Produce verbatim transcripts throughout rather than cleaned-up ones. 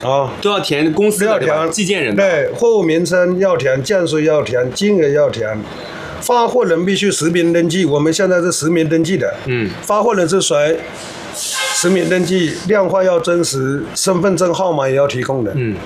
哦， 都要填公司的对吧？寄件人的。 对，货物名称要填，件数要填，金额要填。发货人必须实名登记，我们现在是实名登记的。 嗯， 发货人是谁？实名登记，量化要真实，身份证号码也要提供的。 嗯。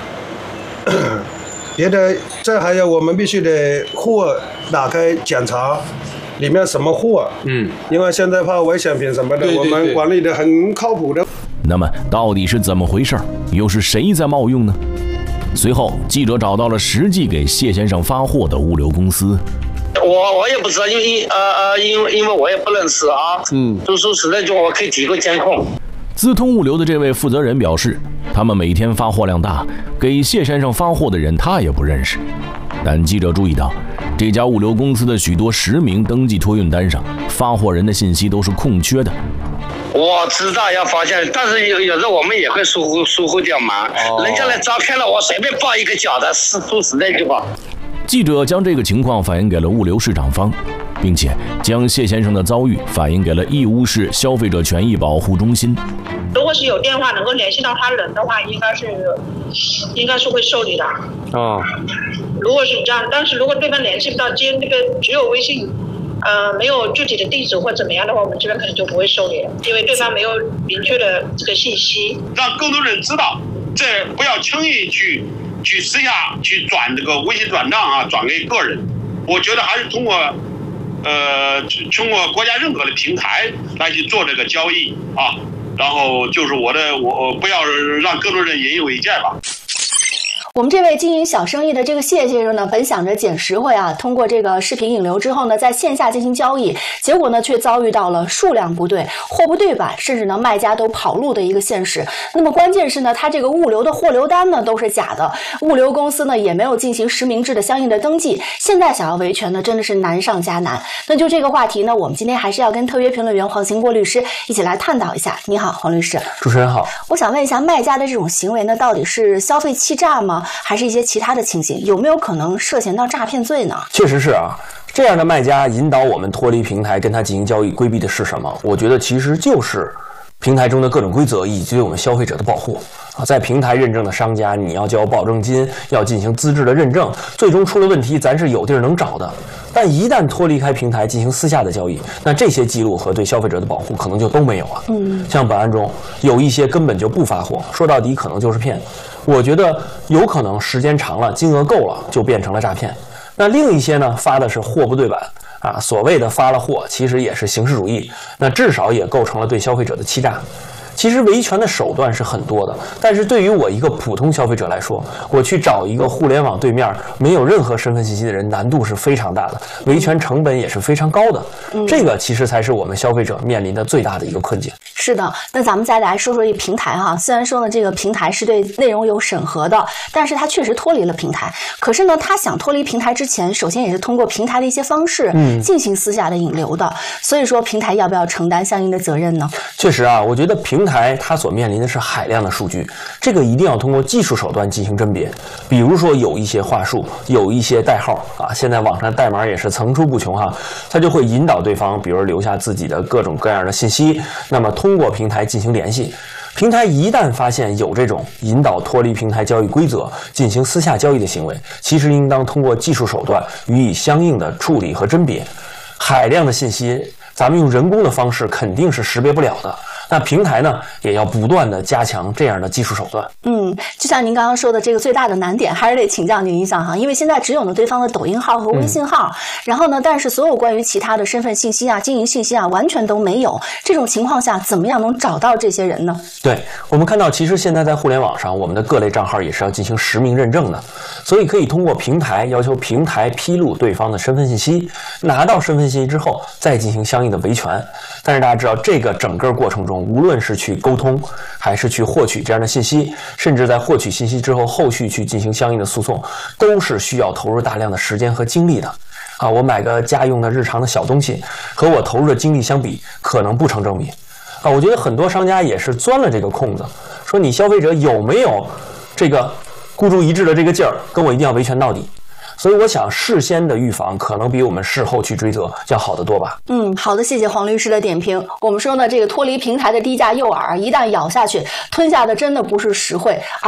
别的，这还有我们必须得货打开检查，里面什么货。 嗯。 因为现在怕危险品什么的， 对对对， 我们管理的很靠谱的。 那么到底是怎么回事？又是谁在冒用呢？随后，记者找到了实际给谢先生发货的物流公司。 我我也不知道，因为呃呃，因为因为我也不认识啊。 嗯。 就说实在句，我可以提个监控。 资通物流的这位负责人表示，他们每天发货量大，给谢先生发货的人他也不认识。但记者注意到，这家物流公司的许多实名登记托运单上，发货人的信息都是空缺的。 我知道要发现，但是有有时候我们也会疏忽疏忽掉嘛。哦。人家来诈骗了，我随便报一个假的，是说实在句话。 记者将这个情况反映给了物流市场方，并且将谢先生的遭遇反映给了义乌市消费者权益保护中心。 如果是有电话能够联系到他人的话，应该是应该是会受理的。 哦。 如果是这样，但是如果对方联系不到，接那个只有微信，呃，没有具体的地址或怎么样的话，我们这边可能就不会受理了，因为对方没有明确的这个信息。 让更多人知道，这不要轻易去。去私下去转这个微信转账啊，转给个人，我觉得还是通过，呃，通过国家认可的平台来去做这个交易啊，然后就是我的，我不要让更多人引以为戒吧。 我们这位经营小生意的这个谢先生呢，本想着捡实惠啊，通过这个视频引流之后呢，在线下进行交易，结果呢却遭遇到了数量不对、货不对版，甚至呢卖家都跑路的一个现实。那么关键是呢，他这个物流的货流单呢都是假的，物流公司呢也没有进行实名制的相应的登记。现在想要维权呢，真的是难上加难。那就这个话题呢，我们今天还是要跟特约评论员黄兴国律师一起来探讨一下。你好，黄律师。 主持人好。 我想问一下，卖家的这种行为呢，到底是消费欺诈吗？还是一些其他的情形，有没有可能涉嫌到诈骗罪呢？ 确实是啊，这样的卖家引导我们脱离平台跟他进行交易，规避的是什么？我觉得其实就是平台中的各种规则以及对我们消费者的保护啊。在平台认证的商家，你要交保证金，要进行资质的认证，最终出了问题，咱是有地儿能找的。但一旦脱离开平台进行私下的交易，那这些记录和对消费者的保护可能就都没有了。嗯，像本案中有一些根本就不发货，说到底可能就是骗。我觉得有可能时间长了，金额够了，就变成了诈骗。那另一些呢，发的是货不对版啊，所谓的发了货，其实也是形式主义，那至少也构成了对消费者的欺诈。其实维权的手段是很多的，但是对于我一个普通消费者来说，我去找一个互联网对面没有任何身份信息的人，难度是非常大的，维权成本也是非常高的。嗯，这个其实才是我们消费者面临的最大的一个困境。 是的，那咱们再来说说这个平台哈。虽然说呢，这个平台是对内容有审核的，但是它确实脱离了平台。可是呢，他想脱离平台之前，首先也是通过平台的一些方式进行私下的引流的。嗯、所以说，平台要不要承担相应的责任呢？ 确实啊，我觉得平台它所面临的是海量的数据，这个一定要通过技术手段进行甄别。比如说有一些话术，有一些代号啊，现在网上代码也是层出不穷哈，它就会引导对方，比如留下自己的各种各样的信息，那么通过平台进行联系。平台一旦发现有这种引导脱离平台交易规则进行私下交易的行为，其实应当通过技术手段予以相应的处理和甄别。海量的信息，咱们用人工的方式肯定是识别不了的。那平台呢，也要不断的加强这样的技术手段。 嗯，就像您刚刚说的，这个最大的难点还是得请教您一下哈，因为现在只有呢对方的抖音号和微信号，嗯、然后呢，但是所有关于其他的身份信息啊、经营信息啊，完全都没有。这种情况下，怎么样能找到这些人呢？ 对，我们看到，其实现在在互联网上，我们的各类账号也是要进行实名认证的，所以可以通过平台要求平台披露对方的身份信息，拿到身份信息之后，再进行相应的维权。但是大家知道，这个整个过程中，无论是去沟通，还是去获取这样的信息，甚至在获取信息之后，后续去进行相应的诉讼，都是需要投入大量的时间和精力的。啊，我买个家用的日常的小东西，和我投入的精力相比，可能不成正比。啊，我觉得很多商家也是钻了这个空子，说你消费者有没有这个孤注一掷的这个劲儿，跟我一定要维权到底。所以我想事先的预防可能比我们事后去追责要好得多吧。 嗯，好的，谢谢黄律师的点评。我们说呢，这个脱离平台的低价诱饵，一旦咬下去，吞下的真的不是实惠。